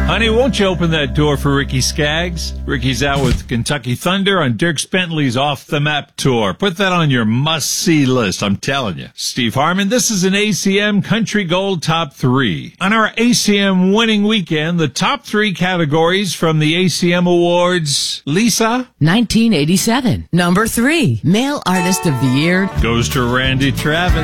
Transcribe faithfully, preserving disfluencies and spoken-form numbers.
Honey, won't you open that door for Ricky Skaggs? Ricky's out with Kentucky Thunder on Dierks Bentley's Off the Map tour. Put that on your must-see list, I'm telling you. Steve Harmon, this is an A C M Country Gold Top three. On our A C M winning weekend, the top three categories from the A C M Awards. Lisa? nineteen eighty-seven. Number three, Male Artist of the Year Goes to Randy Travis.